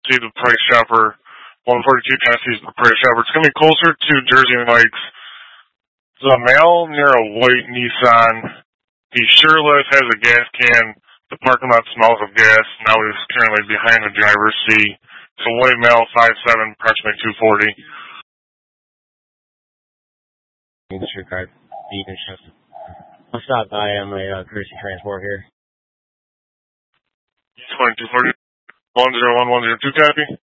see the Price Chopper 142 passes the Price Chopper. It's going to be closer to Jersey Mike's. The male near a white Nissan. He sureless has a gas can. The parking lot smells of gas. Now he's currently behind the driver's seat. It's a white male, 5'7", approximately 240. Sure card. I'll stop by on my courtesy transport here. 2240 101 102 copy.